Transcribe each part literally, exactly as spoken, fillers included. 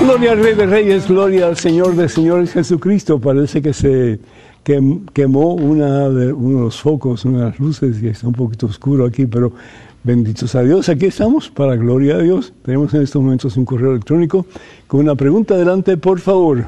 Gloria al Rey de Reyes, gloria al Señor de Señores Jesucristo. Parece que se quem, quemó una de, uno de los focos, una de las luces, y está un poquito oscuro aquí, pero benditos a Dios. Aquí estamos para gloria a Dios. Tenemos en estos momentos un correo electrónico con una pregunta. Adelante, por favor.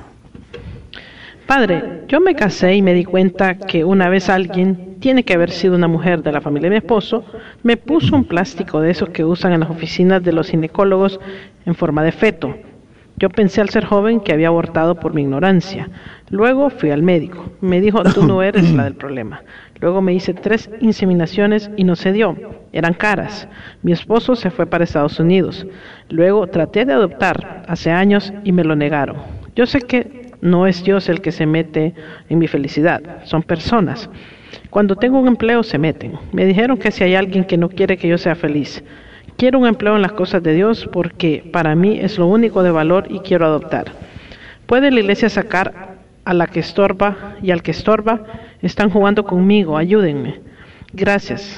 Padre, yo me casé y me di cuenta que una vez alguien, tiene que haber sido una mujer de la familia de mi esposo, me puso un plástico de esos que usan en las oficinas de los ginecólogos en forma de feto. Yo pensé al ser joven que había abortado por mi ignorancia. Luego fui al médico. Me dijo, tú no eres la del problema. Luego me hice tres inseminaciones y no se dio. Eran caras. Mi esposo se fue para Estados Unidos. Luego traté de adoptar hace años y me lo negaron. Yo sé que no es Dios el que se mete en mi felicidad. Son personas. Cuando tengo un empleo se meten. Me dijeron que si hay alguien que no quiere que yo sea feliz. Quiero un empleo en las cosas de Dios porque para mí es lo único de valor y quiero adoptar. ¿Puede la iglesia sacar a la que estorba y al que estorba? Están jugando conmigo, ayúdenme. Gracias.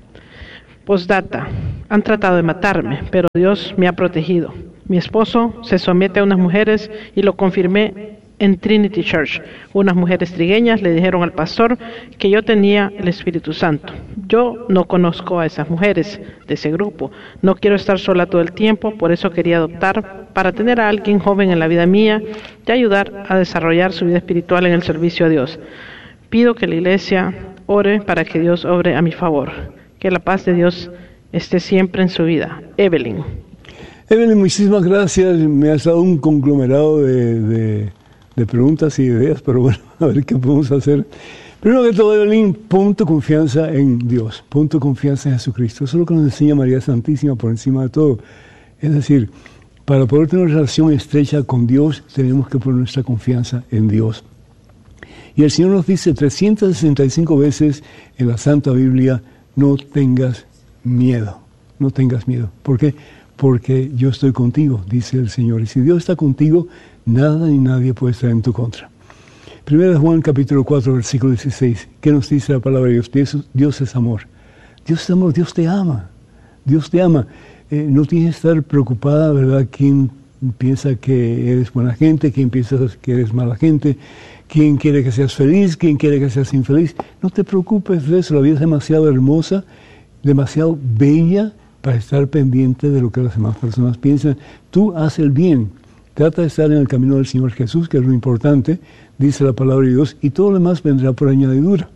Postdata. Han tratado de matarme, pero Dios me ha protegido. Mi esposo se somete a unas mujeres y lo confirmé en Trinity Church. Unas mujeres trigueñas le dijeron al pastor que yo tenía el Espíritu Santo. Yo no conozco a esas mujeres de ese grupo. No quiero estar sola todo el tiempo, por eso quería adoptar para tener a alguien joven en la vida mía y ayudar a desarrollar su vida espiritual en el servicio a Dios. Pido que la iglesia ore para que Dios obre a mi favor. Que la paz de Dios esté siempre en su vida. Evelyn. Evelyn, muchísimas gracias. Me has dado un conglomerado de... de... de preguntas y ideas, pero bueno, a ver qué podemos hacer. Primero que todo, Evelyn, pon tu confianza en Dios, pon tu confianza en Jesucristo. Eso es lo que nos enseña María Santísima por encima de todo. Es decir, para poder tener una relación estrecha con Dios, tenemos que poner nuestra confianza en Dios. Y el Señor nos dice trescientas sesenta y cinco veces en la Santa Biblia, no tengas miedo, no tengas miedo. ¿Por qué? Porque yo estoy contigo, dice el Señor. Y si Dios está contigo, nada ni nadie puede estar en tu contra. Primera de Juan, capítulo cuatro, versículo dieciséis. ¿Qué nos dice la palabra de Dios? Dios, Dios es amor. Dios es amor, Dios te ama. Dios te ama. Eh, no tienes que estar preocupada, ¿verdad? ¿Quién piensa que eres buena gente? ¿Quién piensa que eres mala gente? ¿Quién quiere que seas feliz? ¿Quién quiere que seas infeliz? No te preocupes de eso. La vida es demasiado hermosa, demasiado bella para estar pendiente de lo que las demás personas piensan. Tú haz el bien. Trata de estar en el camino del Señor Jesús, que es lo importante, dice la palabra de Dios, y todo lo demás vendrá por añadidura.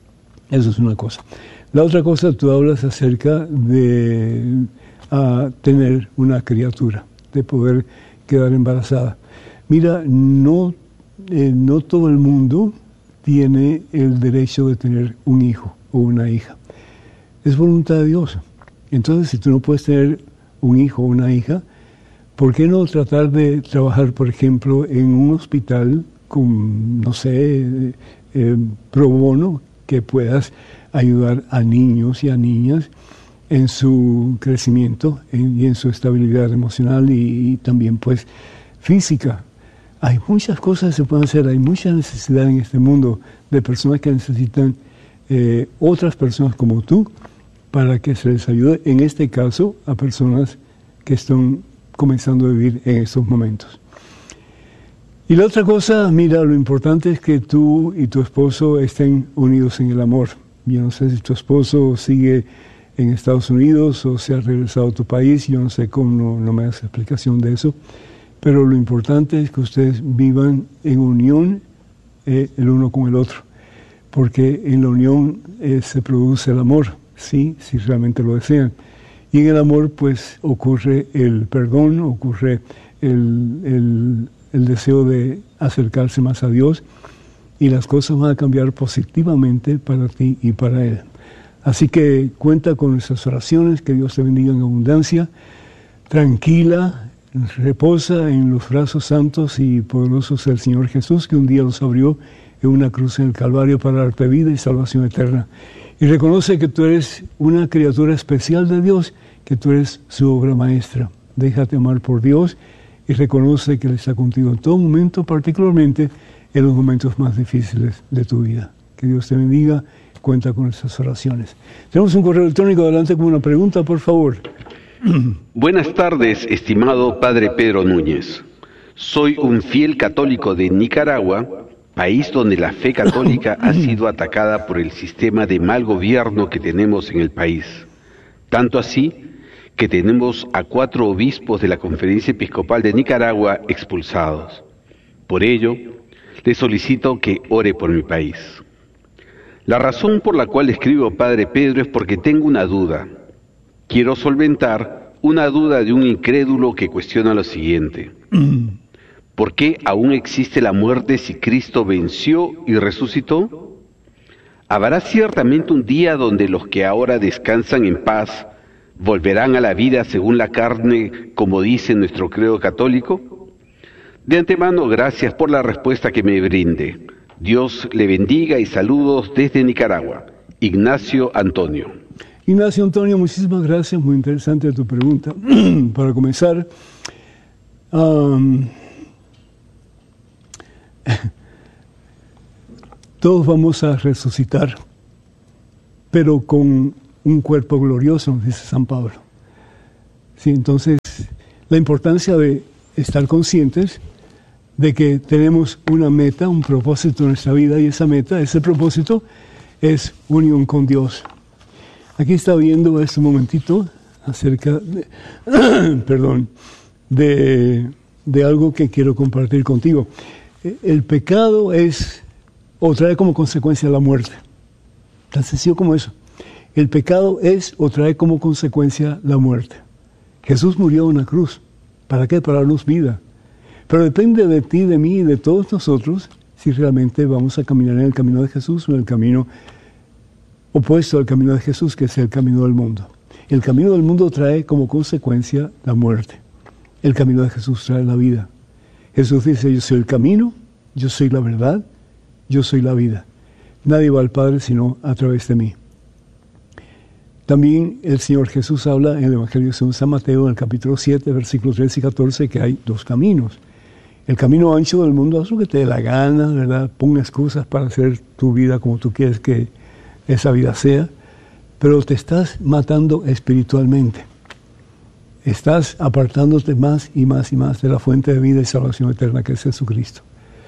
Eso es una cosa. La otra cosa, tú hablas acerca de uh, tener una criatura, de poder quedar embarazada. Mira, no, eh, no todo el mundo tiene el derecho de tener un hijo o una hija. Es voluntad de Dios. Entonces, si tú no puedes tener un hijo o una hija, ¿por qué no tratar de trabajar, por ejemplo, en un hospital con, no sé, eh, pro bono, que puedas ayudar a niños y a niñas en su crecimiento en, y en su estabilidad emocional y, y también, pues, física? Hay muchas cosas que se pueden hacer, hay mucha necesidad en este mundo de personas que necesitan eh, otras personas como tú para que se les ayude, en este caso, a personas que están comenzando a vivir en estos momentos. Y la otra cosa, mira, lo importante es que tú y tu esposo estén unidos en el amor. Yo no sé si tu esposo sigue en Estados Unidos o se ha regresado a tu país, yo no sé cómo, no, no me das explicación de eso, pero lo importante es que ustedes vivan en unión eh, el uno con el otro, porque en la unión eh, se produce el amor, sí, si realmente lo desean. Y en el amor, pues, ocurre el perdón, ocurre el, el, el deseo de acercarse más a Dios, y las cosas van a cambiar positivamente para ti y para Él. Así que cuenta con nuestras oraciones, que Dios te bendiga en abundancia. Tranquila, reposa en los brazos santos y poderosos del Señor Jesús, que un día los abrió en una cruz en el Calvario para darte vida y salvación eterna. Y reconoce que tú eres una criatura especial de Dios, que tú eres su obra maestra. Déjate amar por Dios y reconoce que Él está contigo en todo momento, particularmente en los momentos más difíciles de tu vida. Que Dios te bendiga, cuenta con nuestras oraciones. Tenemos un correo electrónico, adelante con una pregunta, por favor. Buenas tardes, estimado Padre Pedro Núñez. Soy un fiel católico de Nicaragua, país donde la fe católica ha sido atacada por el sistema de mal gobierno que tenemos en el país. Tanto así que tenemos a cuatro obispos de la Conferencia Episcopal de Nicaragua expulsados. Por ello, le solicito que ore por mi país. La razón por la cual escribo, Padre Pedro, es porque tengo una duda. Quiero solventar una duda de un incrédulo que cuestiona lo siguiente. ¿Por qué aún existe la muerte si Cristo venció y resucitó? ¿Habrá ciertamente un día donde los que ahora descansan en paz volverán a la vida según la carne, como dice nuestro credo católico? De antemano, gracias por la respuesta que me brinde. Dios le bendiga y saludos desde Nicaragua. Ignacio Antonio. Ignacio Antonio, muchísimas gracias, muy interesante tu pregunta. Para comenzar, um, todos vamos a resucitar, pero con un cuerpo glorioso, nos dice San Pablo. Sí, entonces, la importancia de estar conscientes de que tenemos una meta, un propósito en nuestra vida, y esa meta, ese propósito, es unión con Dios. Aquí está viendo este momentito acerca de, perdón, de, de algo que quiero compartir contigo. El pecado es, o trae como consecuencia la muerte. Tan sencillo como eso. El pecado es, o trae como consecuencia la muerte. Jesús murió en una cruz. ¿Para qué? Para darnos vida. Pero depende de ti, de mí y de todos nosotros si realmente vamos a caminar en el camino de Jesús o en el camino opuesto al camino de Jesús, que es el camino del mundo. El camino del mundo trae como consecuencia la muerte. El camino de Jesús trae la vida. Jesús dice, yo soy el camino, yo soy la verdad, yo soy la vida. Nadie va al Padre sino a través de mí. También el Señor Jesús habla en el Evangelio según San Mateo, en el capítulo siete, versículos trece y catorce, que hay dos caminos. El camino ancho del mundo, haz lo que te dé la gana, ¿verdad? Pon excusas para hacer tu vida como tú quieres que esa vida sea, pero te estás matando espiritualmente. Estás apartándote más y más y más de la fuente de vida y salvación eterna que es Jesucristo.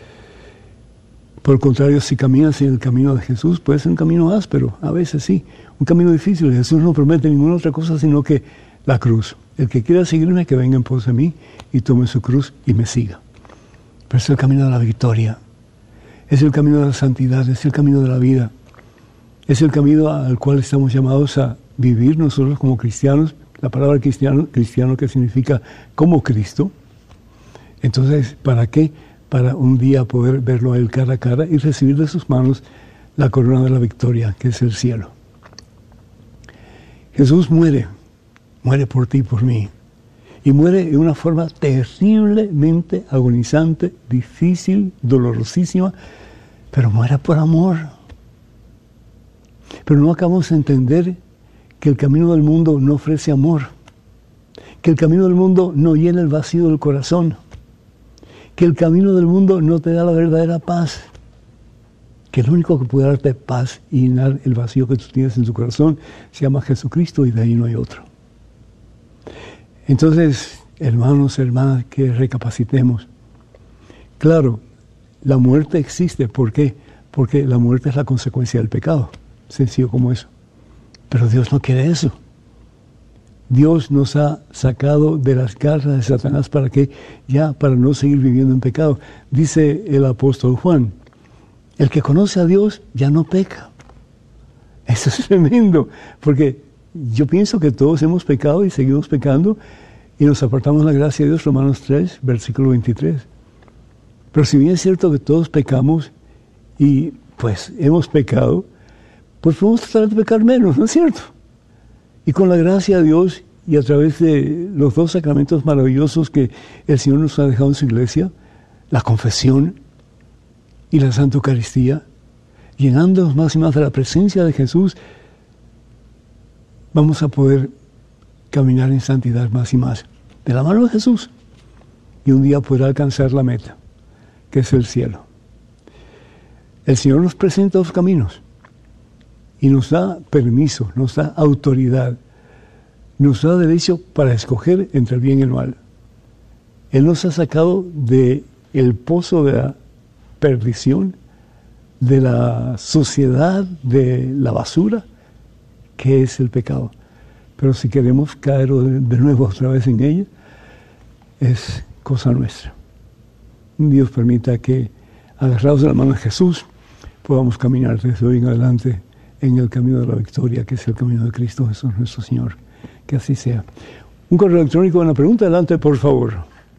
Por el contrario, si caminas en el camino de Jesús, puede ser un camino áspero, a veces sí, un camino difícil. Jesús no promete ninguna otra cosa sino que la cruz. El que quiera seguirme, que venga en pos de mí y tome su cruz y me siga. Pero es el camino de la victoria, es el camino de la santidad, es el camino de la vida, es el camino al cual estamos llamados a vivir nosotros como cristianos. La palabra cristiano, cristiano que significa como Cristo. Entonces, ¿para qué? Para un día poder verlo a Él cara a cara y recibir de sus manos la corona de la victoria, que es el cielo. Jesús muere, muere por ti y por mí. Y muere de una forma terriblemente agonizante, difícil, dolorosísima, pero muere por amor. Pero no acabamos de entender que el camino del mundo no ofrece amor, que el camino del mundo no llena el vacío del corazón, que el camino del mundo no te da la verdadera paz, que el único que puede darte paz y llenar el vacío que tú tienes en tu corazón se llama Jesucristo, y de ahí no hay otro. Entonces, hermanos, hermanas, que recapacitemos. Claro, la muerte existe. ¿Por qué? Porque la muerte es la consecuencia del pecado. Sencillo como eso. Pero Dios no quiere eso. Dios nos ha sacado de las garras de Satanás para que ya, para no seguir viviendo en pecado. Dice el apóstol Juan, el que conoce a Dios ya no peca. Eso es tremendo, porque yo pienso que todos hemos pecado y seguimos pecando y nos apartamos de la gracia de Dios, Romanos tres, versículo veintitrés. Pero si bien es cierto que todos pecamos y pues hemos pecado, pues podemos tratar de pecar menos, ¿no es cierto? Y con la gracia de Dios y a través de los dos sacramentos maravillosos que el Señor nos ha dejado en su iglesia, la confesión y la Santa Eucaristía, llenándonos más y más de la presencia de Jesús, vamos a poder caminar en santidad más y más, de la mano de Jesús, y un día podrá alcanzar la meta, que es el cielo. El Señor nos presenta dos caminos, y nos da permiso, nos da autoridad, nos da derecho para escoger entre el bien y el mal. Él nos ha sacado de el pozo de la perdición, de la suciedad, de la basura, que es el pecado. Pero si queremos caer de, de nuevo otra vez en ella, es cosa nuestra. Dios permita que, agarrados de la mano de Jesús, podamos caminar desde hoy en adelante en el camino de la victoria, que es el camino de Cristo Jesús nuestro Señor. Que así sea. Un correo electrónico, una pregunta, adelante, por favor.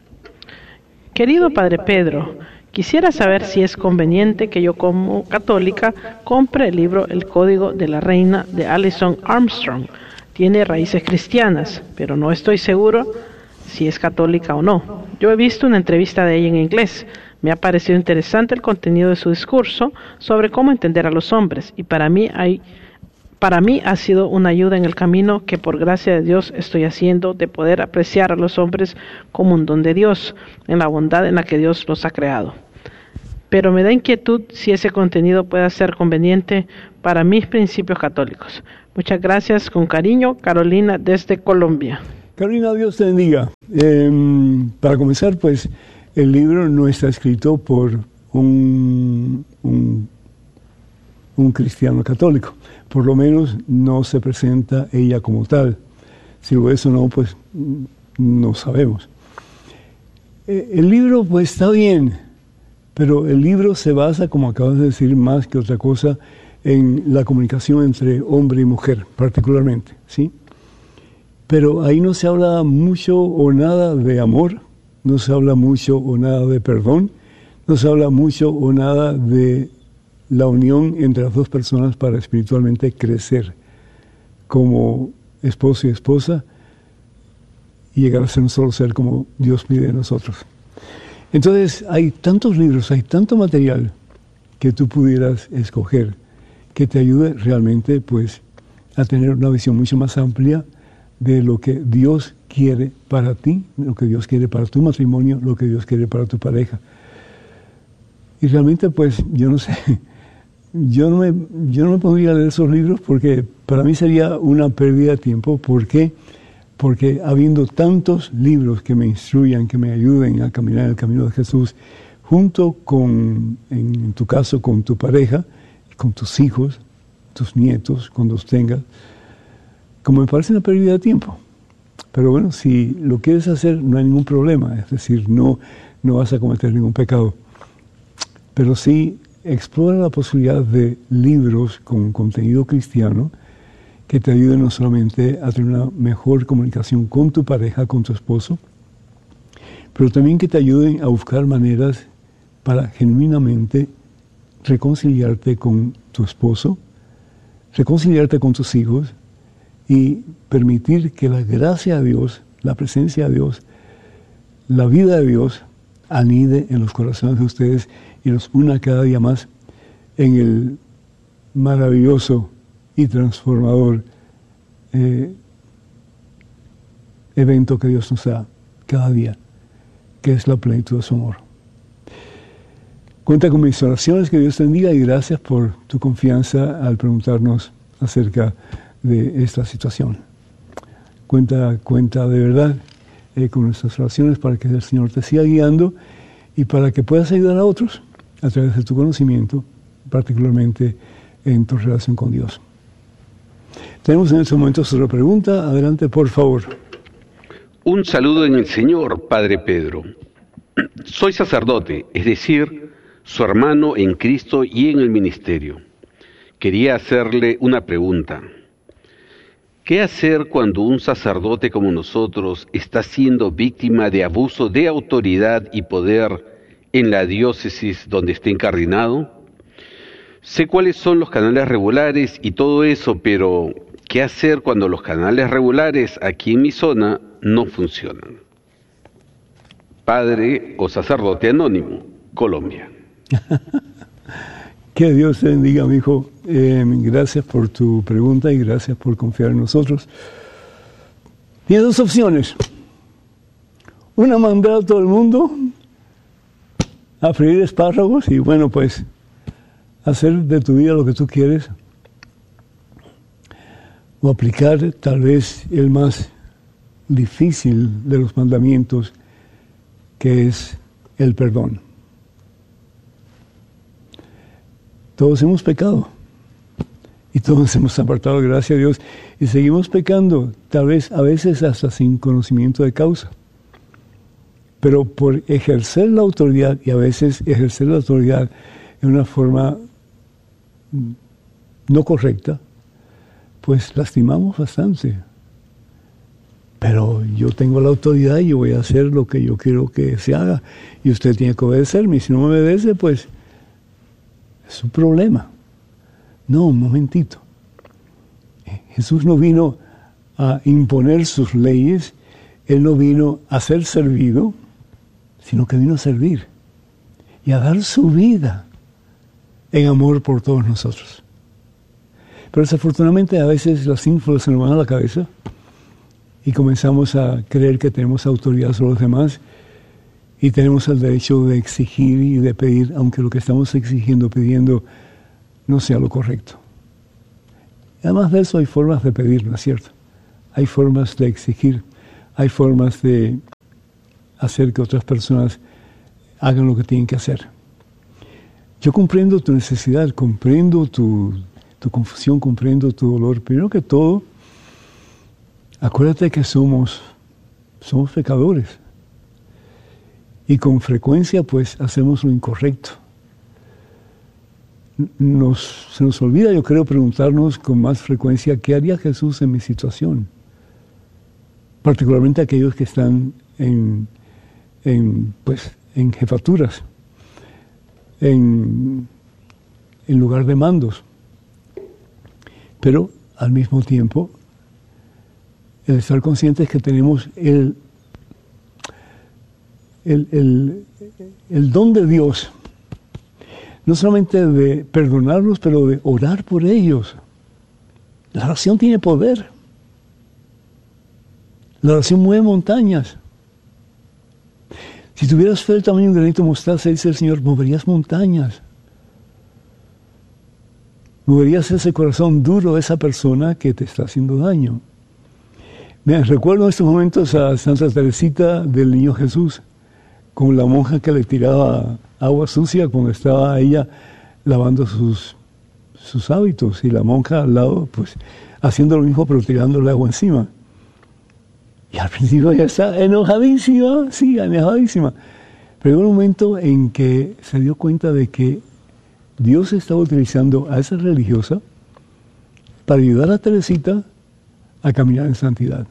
Querido Padre Pedro, quisiera saber si es conveniente que yo como católica compre el libro El Código de la Reina de Alison Armstrong. Tiene raíces cristianas, pero no estoy seguro si es católica o no. Yo he visto una entrevista de ella en inglés. Me ha parecido interesante el contenido de su discurso sobre cómo entender a los hombres, y para mí hay, para mí ha sido una ayuda en el camino que por gracia de Dios estoy haciendo de poder apreciar a los hombres como un don de Dios, en la bondad en la que Dios los ha creado. Pero me da inquietud si ese contenido pueda ser conveniente para mis principios católicos. Muchas gracias, con cariño, Carolina desde Colombia. Carolina, Dios te bendiga. Eh, para comenzar, pues, el libro no está escrito por un, un, un cristiano católico. Por lo menos no se presenta ella como tal. Si lo es o no, pues no sabemos. Eh, el libro, pues, está bien, pero el libro se basa, como acabas de decir, más que otra cosa, en la comunicación entre hombre y mujer, particularmente, ¿sí? Pero ahí no se habla mucho o nada de amor, no se habla mucho o nada de perdón, no se habla mucho o nada de la unión entre las dos personas para espiritualmente crecer como esposo y esposa y llegar a ser un solo ser como Dios pide de nosotros. Entonces hay tantos libros, hay tanto material que tú pudieras escoger que te ayude realmente, pues, a tener una visión mucho más amplia de lo que Dios quiere para ti, lo que Dios quiere para tu matrimonio, lo que Dios quiere para tu pareja. Y realmente, pues, yo no sé, yo no me, yo no me pondría a leer esos libros porque para mí sería una pérdida de tiempo. ¿Por qué? Porque habiendo tantos libros que me instruyan, que me ayuden a caminar el camino de Jesús, junto con, en tu caso, con tu pareja, con tus hijos, tus nietos, cuando los tengas, como me parece una pérdida de tiempo. Pero bueno, si lo quieres hacer, no hay ningún problema, es decir, no, no vas a cometer ningún pecado. Pero sí, explora la posibilidad de libros con contenido cristiano que te ayuden no solamente a tener una mejor comunicación con tu pareja, con tu esposo, pero también que te ayuden a buscar maneras para genuinamente reconciliarte con tu esposo, reconciliarte con tus hijos y permitir que la gracia de Dios, la presencia de Dios, la vida de Dios anide en los corazones de ustedes y los una cada día más en el maravilloso y transformador eh, evento que Dios nos da cada día, que es la plenitud de su amor. Cuenta con mis oraciones, que Dios te bendiga, y gracias por tu confianza al preguntarnos acerca de esta situación. Cuenta, cuenta de verdad eh, con nuestras oraciones para que el Señor te siga guiando y para que puedas ayudar a otros a través de tu conocimiento, particularmente en tu relación con Dios. Tenemos en este momento otra pregunta. Adelante, por favor. Un saludo en el Señor, Padre Pedro. Soy sacerdote, es decir, su hermano en Cristo y en el ministerio. Quería hacerle una pregunta. ¿Qué hacer cuando un sacerdote como nosotros está siendo víctima de abuso de autoridad y poder en la diócesis donde esté incardinado? Sé cuáles son los canales regulares y todo eso, pero ¿qué hacer cuando los canales regulares aquí en mi zona no funcionan? Padre o sacerdote anónimo, Colombia. Que Dios te bendiga, mi hijo. Eh, gracias por tu pregunta y gracias por confiar en nosotros. Tienes dos opciones. Una, mandar a todo el mundo a freír espárragos y, bueno, pues, hacer de tu vida lo que tú quieres. O aplicar tal vez el más difícil de los mandamientos, que es el perdón. Todos hemos pecado y todos hemos apartado, gracias a Dios, y seguimos pecando, tal vez a veces hasta sin conocimiento de causa. Pero por ejercer la autoridad, y a veces ejercer la autoridad en una forma no correcta, pues lastimamos bastante. Pero yo tengo la autoridad y yo voy a hacer lo que yo quiero que se haga. Y usted tiene que obedecerme. Y si no me obedece, pues es su problema. No, un momentito. Jesús no vino a imponer sus leyes. Él no vino a ser servido, sino que vino a servir. Y a dar su vida en amor por todos nosotros. Pero desafortunadamente a veces las ínfulas se nos van a la cabeza y comenzamos a creer que tenemos autoridad sobre los demás y tenemos el derecho de exigir y de pedir, aunque lo que estamos exigiendo, pidiendo, no sea lo correcto. Y además de eso hay formas de pedir, ¿no es cierto? Hay formas de exigir, hay formas de hacer que otras personas hagan lo que tienen que hacer. Yo comprendo tu necesidad, comprendo tu, tu confusión, comprendo tu dolor. Primero que todo, acuérdate que somos, somos pecadores. Y con frecuencia, pues, hacemos lo incorrecto. Nos, se nos olvida, yo creo, preguntarnos con más frecuencia, ¿qué haría Jesús en mi situación? Particularmente aquellos que están en, en, pues, en jefaturas, en, en lugar de mandos. Pero, al mismo tiempo, el estar conscientes que tenemos el, el, el, el don de Dios, no solamente de perdonarlos, pero de orar por ellos. La oración tiene poder. La oración mueve montañas. Si tuvieras fe del tamaño de un granito de mostaza, dice el Señor, moverías montañas. Moverías ese corazón duro de esa persona que te está haciendo daño. Me recuerdo en estos momentos a Santa Teresita del Niño Jesús, con la monja que le tiraba agua sucia cuando estaba ella lavando sus, sus hábitos, y la monja al lado, pues, haciendo lo mismo, pero tirándole agua encima. Y al principio ella está enojadísima, sí, enojadísima. Pero hubo un momento en que se dio cuenta de que Dios estaba utilizando a esa religiosa para ayudar a Teresita a caminar en santidad.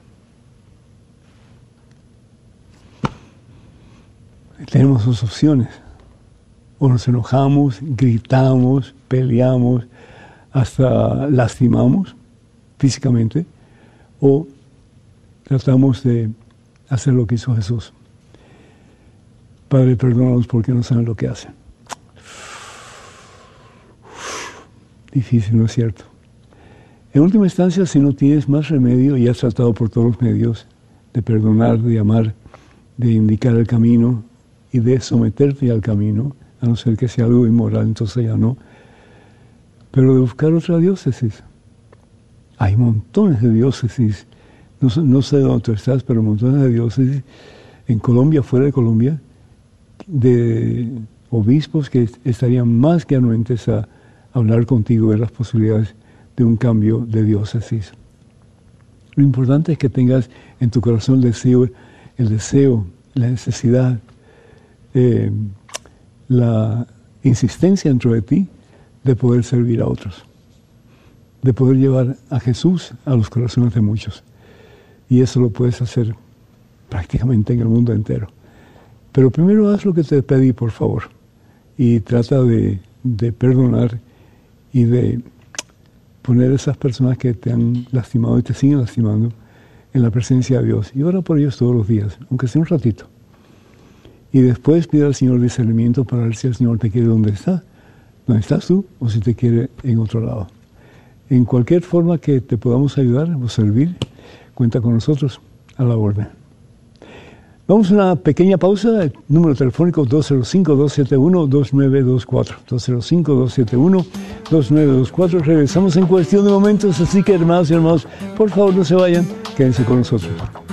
Tenemos dos opciones. O nos enojamos, gritamos, peleamos, hasta lastimamos físicamente, o tratamos de hacer lo que hizo Jesús. Padre, perdónanos porque no saben lo que hacen. Difícil, ¿no es cierto? En última instancia, si no tienes más remedio y has tratado por todos los medios de perdonar, de amar, de indicar el camino y de someterte al camino, a no ser que sea algo inmoral, entonces ya no, pero de buscar otra diócesis. Hay montones de diócesis, no, no sé dónde tú estás, pero montones de diócesis en Colombia, fuera de Colombia, de obispos que estarían más que anuentes a hablar contigo de las posibilidades de un cambio de diócesis. Lo importante es que tengas en tu corazón el deseo, el deseo, la necesidad, eh, la insistencia dentro de ti de poder servir a otros, de poder llevar a Jesús a los corazones de muchos. Y eso lo puedes hacer prácticamente en el mundo entero. Pero primero haz lo que te pedí, por favor, y trata de, de perdonar y de poner a esas personas que te han lastimado y te siguen lastimando en la presencia de Dios. Y ora por ellos todos los días, aunque sea un ratito. Y después pide al Señor discernimiento para ver si el Señor te quiere donde está, donde estás tú, o si te quiere en otro lado. En cualquier forma que te podamos ayudar o servir, cuenta con nosotros a la orden. Vamos a una pequeña pausa. El número telefónico dos cero cinco, dos siete uno, dos nueve dos cuatro. dos cero cinco, dos siete uno, dos nueve dos cuatro. Regresamos en cuestión de momentos, así que hermanos y hermanos, por favor no se vayan, quédense con nosotros.